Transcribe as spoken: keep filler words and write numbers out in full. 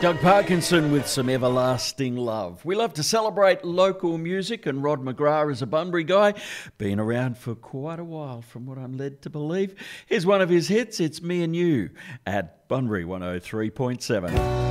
Doug Parkinson with Some Everlasting Love. We love to celebrate local music, and Rod McGrath is a Bunbury guy, been around for quite a while from what I'm led to believe. Here's one of his hits, It's Me and You, at Bunbury one oh three point seven.